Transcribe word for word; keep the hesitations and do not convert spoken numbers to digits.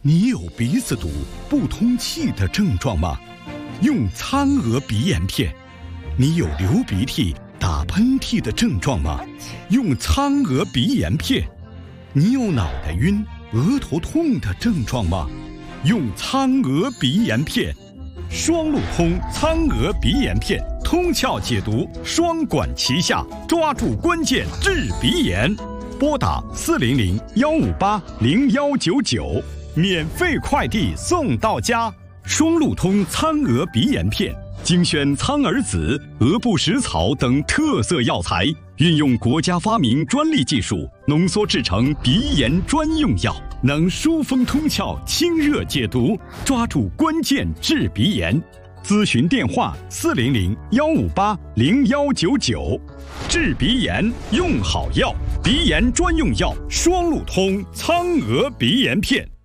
你有鼻子堵、不通气的症状吗？用苍娥鼻炎片。你有流鼻涕、打喷嚏的症状吗？用苍娥鼻炎片。你有脑袋晕、额头痛的症状吗？用苍娥鼻炎片。双路通苍娥鼻炎片，通窍解毒，双管齐下，抓住关键治鼻炎。拨打四零零幺五八零幺九九，免费快递送到家。双路通苍娥鼻炎片，精选苍耳子、鹅不食草等特色药材，运用国家发明专利技术，浓缩制成鼻炎专用药，能疏风通窍、清热解毒，抓住关键治鼻炎。咨询电话：四零零幺五八零幺九九。治鼻炎用好药，鼻炎专用药双路通苍娥鼻炎片。